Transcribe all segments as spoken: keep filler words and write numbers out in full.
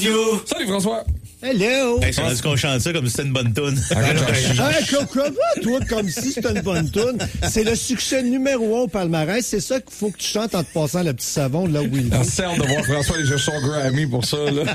you. Salut François. Hello! Hey, c'est qu'on chante ça comme si c'était une bonne toune. Hey, comment toi, comme si c'était une bonne toune? C'est le succès numéro un au palmarès. C'est ça qu'il faut que tu chantes en te passant le petit savon là où il est. C'est hâte de voir François aller chercher son Grammy pour ça, là.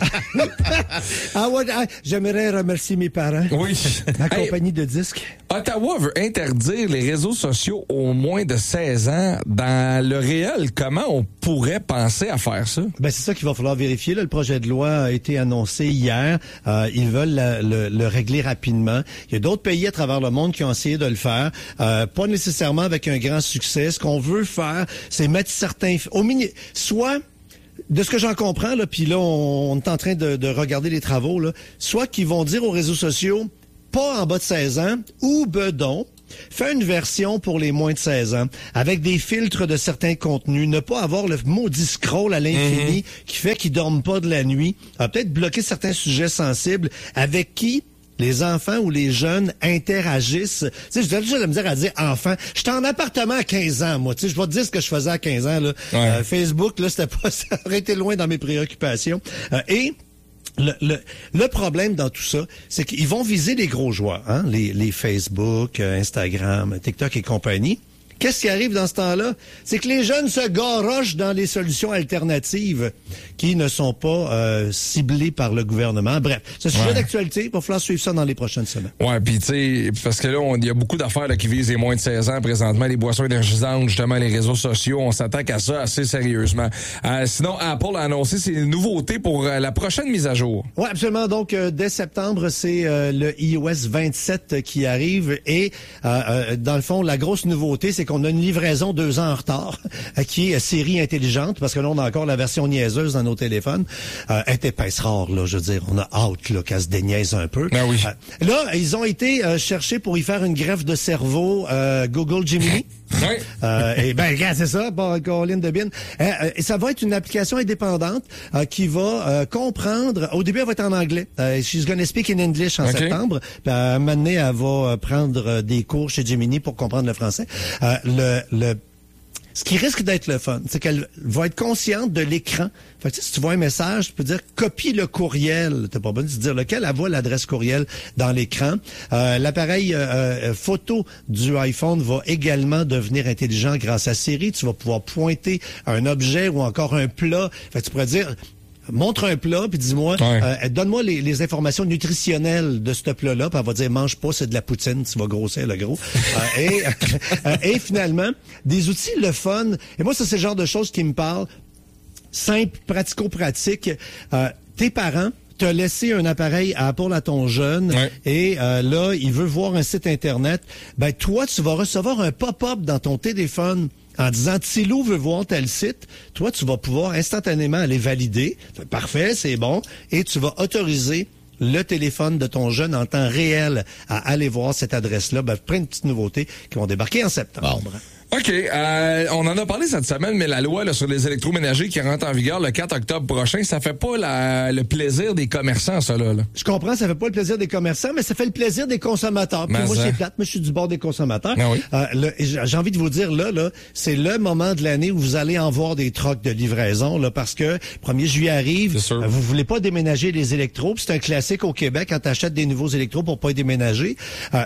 ah ouais, ah, j'aimerais remercier mes parents. Oui. La hey, compagnie de disques. Ottawa veut interdire les réseaux sociaux aux moins de seize ans. Dans le réel, comment on pourrait penser à faire ça? Ben, c'est ça qu'il va falloir vérifier. Là, le projet de loi a été annoncé hier. Euh, ils veulent la, le, le régler rapidement. Il y a d'autres pays à travers le monde qui ont essayé de le faire. Euh, pas nécessairement avec un grand succès. Ce qu'on veut faire, c'est mettre certains... au mini, soit... De ce que j'en comprends, là, puis là, on, on est en train de, de regarder les travaux, là, soit qu'ils vont dire aux réseaux sociaux, pas en bas de seize ans, ou bedon, fais une version pour les moins de seize ans, avec des filtres de certains contenus, ne pas avoir le maudit scroll à l'infini mm-hmm. qui fait qu'ils dorment pas de la nuit, euh, peut-être bloquer certains sujets sensibles avec qui les enfants ou les jeunes interagissent. Tu sais, j'ai déjà la misère à dire enfants. J'étais en appartement à quinze ans, moi. Tu sais, je vais te dire ce que je faisais à quinze ans, là. Ouais. Euh, Facebook, là, c'était pas, ça aurait été loin dans mes préoccupations. Euh, et, Le, le, le problème dans tout ça, c'est qu'ils vont viser les gros joueurs, hein, les, les Facebook, Instagram, TikTok et compagnie. Qu'est-ce qui arrive dans ce temps-là? C'est que les jeunes se garochent dans les solutions alternatives qui ne sont pas euh, ciblées par le gouvernement. Bref, c'est un sujet ouais. d'actualité. Il va falloir suivre ça dans les prochaines semaines. Ouais, puis tu sais, parce que là, il y a beaucoup d'affaires là, qui visent les moins de seize ans présentement, les boissons énergisantes, justement, les réseaux sociaux. On s'attaque à ça assez sérieusement. Euh, sinon, Apple a annoncé ses nouveautés pour euh, la prochaine mise à jour. Oui, absolument. Donc, euh, dès septembre, c'est euh, le i O S vingt-sept qui arrive. Et, euh, euh, dans le fond, la grosse nouveauté, c'est qu'on a une livraison deux ans en retard, euh, qui est Siri intelligente, parce que là, on a encore la version niaiseuse dans nos téléphones. Euh, elle est épaisse rare, là, je veux dire. On a hâte là, qu'elle se déniaise un peu. Ben oui. Euh, là, ils ont été euh, chercher pour y faire une greffe de cerveau euh, Google Gemini. Oui. Euh, et ben, regarde, c'est ça, Colin Debin. Euh, et ça va être une application indépendante euh, qui va euh, comprendre. Au début, elle va être en anglais. Euh, she's gonna speak in English en okay. septembre. Puis à un moment donné, elle va prendre des cours chez Gemini pour comprendre le français. Euh, le, le Ce qui risque d'être le fun, c'est qu'elle va être consciente de l'écran. Fait que, si tu vois un message, tu peux dire « copie le courriel ». T'as pas besoin de dire lequel. Elle voit l'adresse courriel dans l'écran. Euh, l'appareil euh, photo du iPhone va également devenir intelligent grâce à Siri. Tu vas pouvoir pointer un objet ou encore un plat. Fait que tu pourrais dire... montre un plat, puis dis-moi, ouais. euh, donne-moi les, les informations nutritionnelles de ce plat-là, puis elle va dire, mange pas, c'est de la poutine, tu vas grossir le gros. euh, et, euh, et finalement, des outils, le fun, et moi, ça, c'est le genre de choses qui me parlent, simple, pratico-pratique. Euh, tes parents t'as laissé un appareil à Apple à ton jeune, ouais. et euh, là, il veut voir un site Internet, ben toi, tu vas recevoir un pop-up dans ton téléphone en disant « Tilou veut voir tel site », toi, tu vas pouvoir instantanément aller valider. Parfait, c'est bon. Et tu vas autoriser le téléphone de ton jeune en temps réel à aller voir cette adresse-là. Ben, plein de petites nouveautés qui vont débarquer en septembre. Bon. OK. Euh, on en a parlé cette semaine, mais la loi là, sur les électroménagers qui rentre en vigueur le quatre octobre prochain, ça fait pas la, le plaisir des commerçants, ça, là, là. Je comprends, ça fait pas le plaisir des commerçants, mais ça fait le plaisir des consommateurs. Puis moi, c'est plate, mais je suis du bord des consommateurs. Ah oui. euh, le, j'ai envie de vous dire, là, là, c'est le moment de l'année où vous allez en voir des trocs de livraison, là, parce que premier juillet arrive, euh, vous voulez pas déménager les électros, puis c'est un classique au Québec quand tu achètes des nouveaux électros pour pas y déménager. Euh,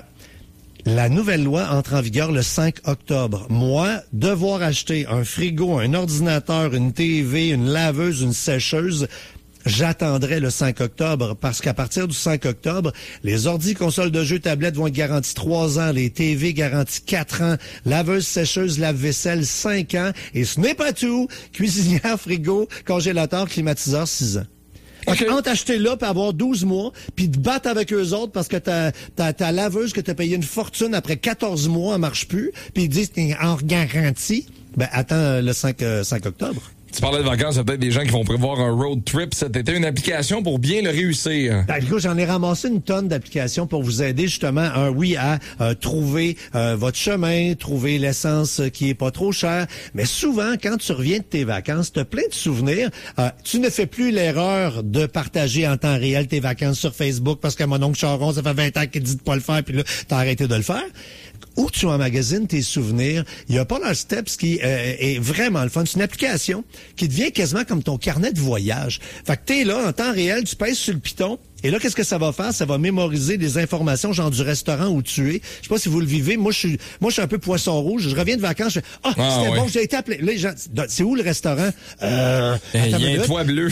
La nouvelle loi entre en vigueur le cinq octobre. Moi, devoir acheter un frigo, un ordinateur, une T V, une laveuse, une sécheuse, j'attendrai le cinq octobre parce qu'à partir du cinq octobre, les ordi, consoles de jeux, tablettes vont être garantis trois ans, les T V garantis quatre ans, laveuse, sécheuse, lave-vaisselle cinq ans, et ce n'est pas tout, cuisinière, frigo, congélateur, climatiseur six ans. Okay. Entre acheter là, puis avoir douze mois, puis te battre avec eux autres parce que ta, ta, ta laveuse que t'as payé une fortune après quatorze mois, elle marche plus, puis ils disent t'es hors garantie, ben attends le cinq octobre. Tu parlais de vacances, il y a peut-être des gens qui vont prévoir un road trip cet été, une application pour bien le réussir. Ben, écoute, j'en ai ramassé une tonne d'applications pour vous aider justement, un, oui, à euh, trouver euh, votre chemin, trouver l'essence qui est pas trop chère. Mais souvent, quand tu reviens de tes vacances, tu as plein de souvenirs. Euh, tu ne fais plus l'erreur de partager en temps réel tes vacances sur Facebook parce que mon oncle Charon, ça fait vingt ans qu'il dit de pas le faire, puis là, t'as arrêté de le faire. Où tu emmagasines tes souvenirs. Il y a Polar Steps qui euh, est vraiment le fun. C'est une application qui devient quasiment comme ton carnet de voyage. Fait que t'es là, en temps réel, tu pèses sur le piton. Et là, qu'est-ce que ça va faire? Ça va mémoriser des informations, genre du restaurant où tu es. Je sais pas si vous le vivez. Moi, je suis, moi, je suis un peu poisson rouge. Je reviens de vacances. Je fais, ah, ah, c'était ouais. bon, j'ai été appelé. Là, les gens, c'est où le restaurant? Euh, il y a un toit bleu.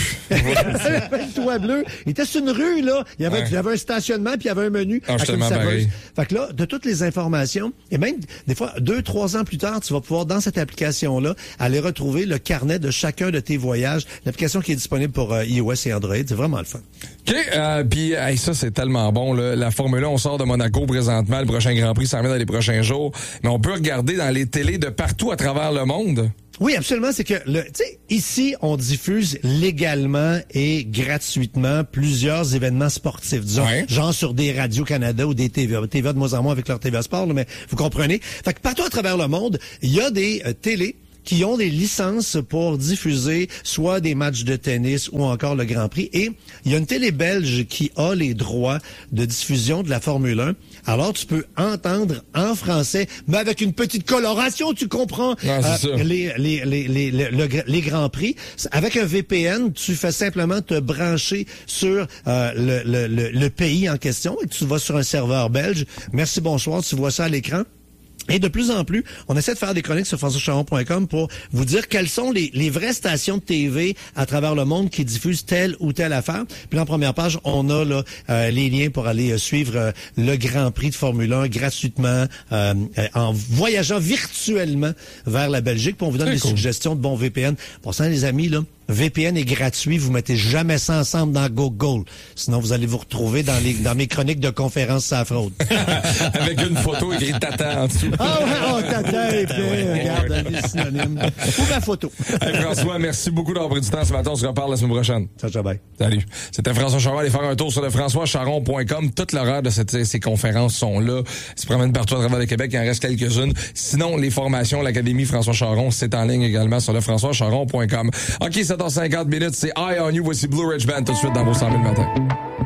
Le toit bleu. Il était sur une rue, là. Il y avait, ouais. il y avait un stationnement, puis il y avait un menu. Ah, je tellement pareil. Fait que là, de toutes les informations, et même, des fois, deux, trois ans plus tard, tu vas pouvoir, dans cette application-là, aller retrouver le carnet de chacun de tes voyages. L'application qui est disponible pour euh, iOS et Android. C'est vraiment le fun. OK. Euh, puis, hey, ça, c'est tellement bon. Là. La Formule un, on sort de Monaco présentement. Le prochain Grand Prix s'en vient dans les prochains jours. Mais on peut regarder dans les télés de partout à travers le monde. Oui, absolument. C'est que, le, tu sais, ici, on diffuse légalement et gratuitement plusieurs événements sportifs. Disons, ouais. genre sur des Radio-Canada ou des T V A. T V A de moins en moins avec leur T V A Sport, là, mais vous comprenez. Fait que partout à travers le monde, il y a des euh, télés qui ont des licences pour diffuser soit des matchs de tennis ou encore le Grand Prix. Et il y a une télé belge qui a les droits de diffusion de la Formule un. Alors, tu peux entendre en français, mais avec une petite coloration, tu comprends, non, euh, les, les, les, les, les, le, les Grands Prix. Avec un V P N, tu fais simplement te brancher sur euh, le, le, le, le pays en question et tu vas sur un serveur belge. Merci, bonsoir, tu vois ça à l'écran. Et de plus en plus, on essaie de faire des chroniques sur françois charon point com pour vous dire quelles sont les, les vraies stations de T V à travers le monde qui diffusent telle ou telle affaire. Puis en première page, on a là euh, les liens pour aller euh, suivre euh, le Grand Prix de Formule un gratuitement euh, euh, en voyageant virtuellement vers la Belgique. Puis on vous donne Très des cool. suggestions de bons V P N. Pour ça, les amis, là, V P N est gratuit, vous mettez jamais ça ensemble dans Google. Sinon, vous allez vous retrouver dans les dans mes chroniques de conférences sur la fraude. Avec une photo écrite Tata en dessous. Ah ouais, oh, Tata est fait, regarde, les synonymes. Ou ma photo. Hey, François, merci beaucoup d'avoir pris du temps ce matin. On se reparle la semaine prochaine. Ça va bien. Salut. C'était François Charon. Allez faire un tour sur le françois charon point com. Toute l'heure de cette, ces conférences sont là. Ils se promènent partout à travers le Québec. Il en reste quelques-unes. Sinon, les formations, l'Académie François Charon, c'est en ligne également sur le françois charon point com. OK, sept heures cinquante minutes, c'est Eye on You. Voici Blue Ridge Band tout de suite dans vos cent mille matins.